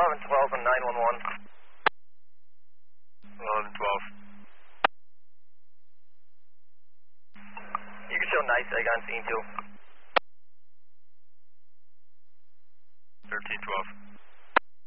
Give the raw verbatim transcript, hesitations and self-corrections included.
eleven twelve and nine one one. eleven twelve. You can show nice egg on scene too. thirteen twelve.